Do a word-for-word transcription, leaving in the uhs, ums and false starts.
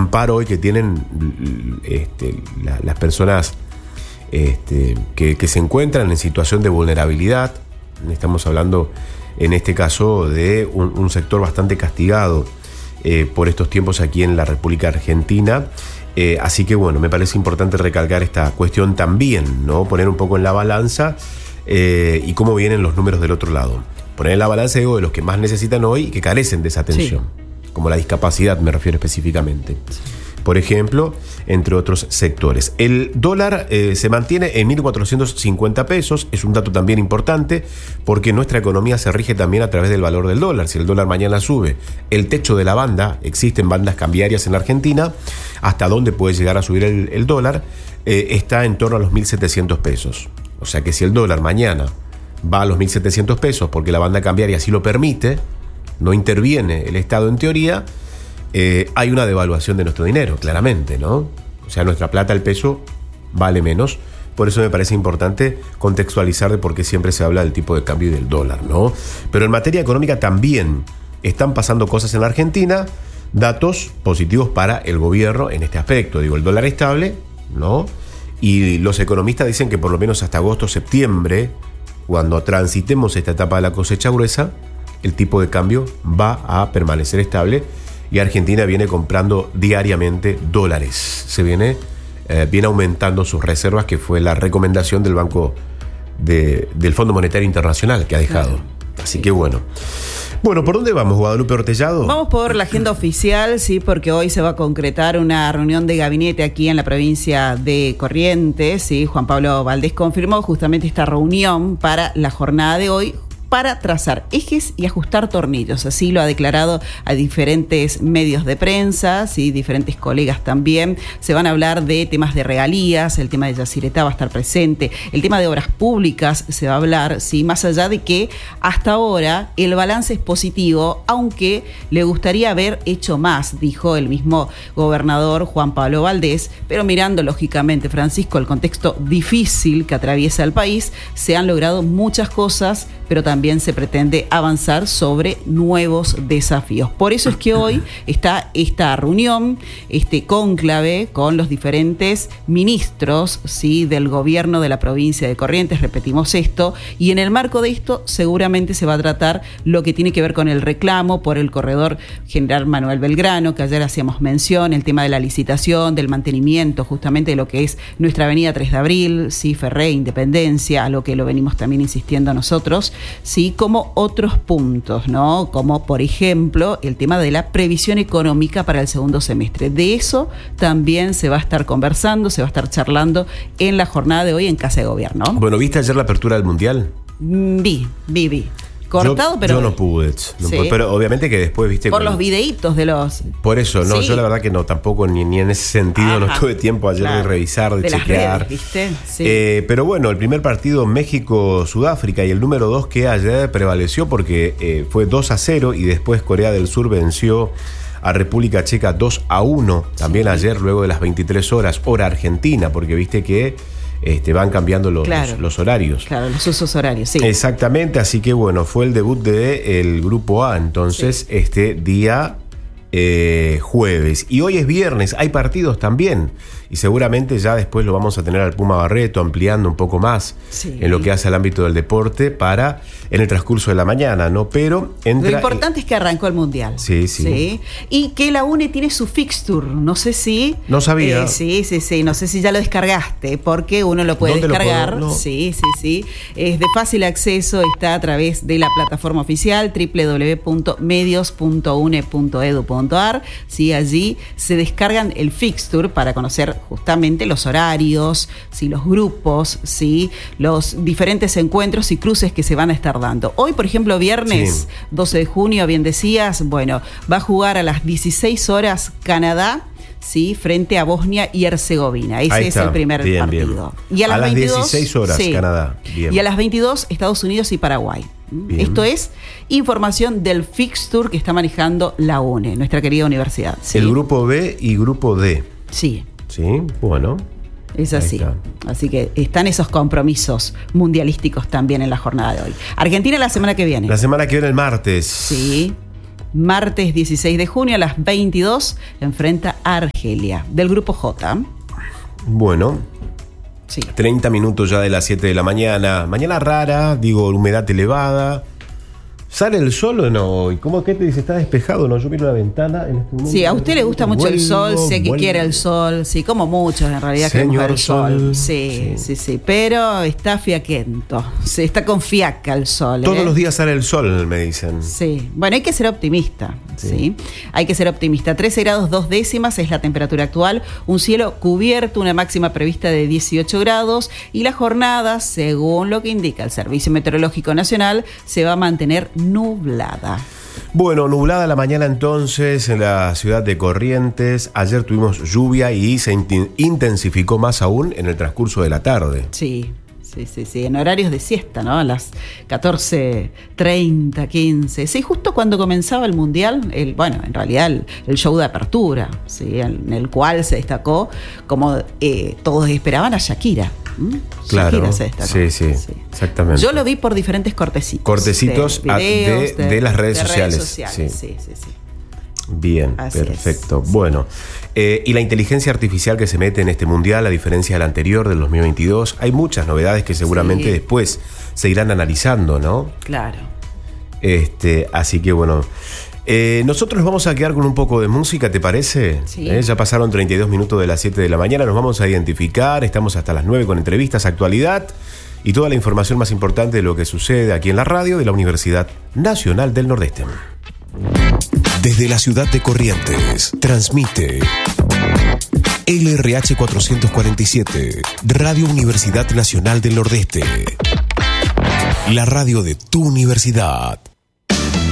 amparo hoy que tienen este, la, las personas este, que, que se encuentran en situación de vulnerabilidad. Estamos hablando en este caso de un, un sector bastante castigado eh, por estos tiempos aquí en la República Argentina. Eh, así que bueno, me parece importante recalcar esta cuestión también, ¿no? Poner un poco en la balanza eh, y cómo vienen los números del otro lado. Poner en la balanza, digo, de los que más necesitan hoy y que carecen de esa atención. Sí. Como la discapacidad, me refiero específicamente. Sí. Por ejemplo, entre otros sectores. El dólar eh, se mantiene en mil cuatrocientos cincuenta pesos, es un dato también importante, porque nuestra economía se rige también a través del valor del dólar. Si el dólar mañana sube, el techo de la banda, existen bandas cambiarias en la Argentina, hasta dónde puede llegar a subir el, el dólar, eh, está en torno a los mil setecientos pesos. O sea que si el dólar mañana va a los mil setecientos pesos, porque la banda cambiaria así lo permite, no interviene el Estado en teoría, Eh, hay una devaluación de nuestro dinero, claramente, ¿no? O sea, nuestra plata, el peso, vale menos. Por eso me parece importante contextualizar de por qué siempre se habla del tipo de cambio y del dólar, ¿no? Pero en materia económica también están pasando cosas en la Argentina, datos positivos para el gobierno en este aspecto. Digo, el dólar estable, ¿no? Y los economistas dicen que por lo menos hasta agosto, septiembre, cuando transitemos esta etapa de la cosecha gruesa, el tipo de cambio va a permanecer estable. Y Argentina viene comprando diariamente dólares. Se viene, eh, viene aumentando sus reservas, que fue la recomendación del Banco de, del Fondo Monetario Internacional que ha dejado. Así que bueno. Bueno, ¿por dónde vamos, Guadalupe Ortellado? Vamos por la agenda oficial, sí, porque hoy se va a concretar una reunión de gabinete aquí en la provincia de Corrientes. Sí, Juan Pablo Valdés confirmó justamente esta reunión para la jornada de hoy, para trazar ejes y ajustar tornillos. Así lo ha declarado a diferentes medios de prensa, ¿sí? Diferentes colegas también. Se van a hablar de temas de regalías, el tema de Yacyretá va a estar presente, el tema de obras públicas se va a hablar, ¿sí? Más allá de que hasta ahora el balance es positivo, aunque le gustaría haber hecho más, dijo el mismo gobernador Juan Pablo Valdés, pero mirando lógicamente, Francisco, el contexto difícil que atraviesa el país, se han logrado muchas cosas, pero también se pretende avanzar sobre nuevos desafíos. Por eso es que hoy está esta reunión, este cónclave con los diferentes ministros, ¿sí? Del gobierno de la provincia de Corrientes, repetimos esto, y en el marco de esto seguramente se va a tratar lo que tiene que ver con el reclamo por el corredor General Manuel Belgrano, que ayer hacíamos mención, el tema de la licitación, del mantenimiento justamente de lo que es nuestra avenida tres de abril, ¿sí? Ferré, Independencia, a lo que lo venimos también insistiendo nosotros, sí, como otros puntos, ¿no? Como por ejemplo el tema de la previsión económica para el segundo semestre. De eso también se va a estar conversando, se va a estar charlando en la jornada de hoy en Casa de Gobierno. Bueno, ¿viste ayer la apertura del Mundial? Vi, vi, vi. Cortado, yo, pero... Yo no pude, no sí. pude, pero obviamente que después, viste... Por con, los videitos de los... Por eso, no, sí. Yo la verdad que no, tampoco, ni, ni en ese sentido. Ajá. No tuve tiempo ayer claro. de revisar, de, de chequear. Las redes, ¿viste? Sí. Eh, pero bueno, el primer partido México-Sudáfrica y el número dos que ayer prevaleció porque eh, fue dos a cero y después Corea del Sur venció a República Checa dos a uno, también sí. ayer luego de las veintitrés horas, hora argentina, porque viste que... Este, van cambiando los, claro, los, los horarios. Claro, los usos horarios, sí. Exactamente, así que bueno, fue el debut del Grupo A, entonces, sí. este día eh, jueves. Y hoy es viernes, hay partidos también. Y seguramente ya después lo vamos a tener al Puma Barreto ampliando un poco más sí. en lo que hace al ámbito del deporte para en el transcurso de la mañana, ¿no? Pero entra, lo importante es que arrancó el Mundial. Sí, sí. ¿sí? Y que la UNE tiene su fixture. No sé si... No sabía. Eh, sí, sí, sí. No sé si ya lo descargaste, porque uno lo puede descargar. Lo puedo? No. Sí, sí, sí. Es de fácil acceso, está a través de la plataforma oficial doble u doble u doble u punto medios punto une punto edu punto ar. Sí, allí se descargan el fixture para conocer justamente los horarios, ¿sí? Los grupos, ¿sí? Los diferentes encuentros y cruces que se van a estar dando. Hoy, por ejemplo, viernes sí. doce de junio, bien decías, bueno, va a jugar a las dieciséis horas Canadá, sí, frente a Bosnia y Herzegovina. Ese Ahí es está. el primer bien, partido. Bien. Y a las, a las veintidós, dieciséis horas sí. Canadá. Bien. Y a las veintidós Estados Unidos y Paraguay. Bien. Esto es información del fixture que está manejando la UNE, nuestra querida universidad. ¿sí? El grupo B y grupo D. Sí. Sí, bueno. Es así. Así que están esos compromisos mundialísticos también en la jornada de hoy. Argentina la semana que viene. La semana que viene el martes. Sí. martes dieciséis de junio a las veintidós enfrenta a Argelia, del grupo J. Bueno, sí. treinta minutos ya de las siete de la mañana. Mañana rara, digo, humedad elevada. ¿Sale el sol o no? ¿Y cómo que te dice? ¿Está despejado? No, yo miro la ventana en este momento. Sí, a usted le gusta mucho vuelvo, el sol, sé que vuelvo. quiere el sol, sí, como muchos en realidad queremos ver el sol. sol. Sí, sí, Sí. sí, pero está fiaquento, sí, está con fiaca el sol. Todos ¿eh? los días sale el sol, me dicen. Sí, bueno, hay que ser optimista, ¿sí? Sí. Hay que ser optimista. trece grados dos décimas es la temperatura actual, un cielo cubierto, una máxima prevista de dieciocho grados y la jornada, según lo que indica el Servicio Meteorológico Nacional, se va a mantener nublada. Bueno, nublada la mañana entonces en la ciudad de Corrientes. Ayer tuvimos lluvia y se in- intensificó más aún en el transcurso de la tarde. Sí, sí, sí, sí, en horarios de siesta, ¿no? A las catorce treinta, quince. Sí, justo cuando comenzaba el Mundial, el, bueno, en realidad el, el show de apertura, ¿sí? En el cual se destacó, como eh, todos esperaban, a Shakira. ¿Mm? Claro, Shakira se destacó. sí, sí, exactamente. Yo lo vi por diferentes cortecitos. Cortecitos de, a- videos, de- de las redes de sociales, sociales. sí. Sí, sí, sí. Bien, Así perfecto. es. Bueno, eh, y la inteligencia artificial que se mete en este mundial, a diferencia del anterior, del dos mil veintidós, hay muchas novedades que seguramente Sí. después se irán analizando, ¿no? Claro. Este, así que bueno, eh, nosotros nos vamos a quedar con un poco de música, ¿te parece? Sí. Eh, ya pasaron treinta y dos minutos de las siete de la mañana, nos vamos a identificar, estamos hasta las nueve con entrevistas, actualidad y toda la información más importante de lo que sucede aquí en la radio de la Universidad Nacional del Nordeste. Desde la ciudad de Corrientes, transmite L R H cuatrocientos cuarenta y siete, Radio Universidad Nacional del Nordeste. La radio de tu universidad.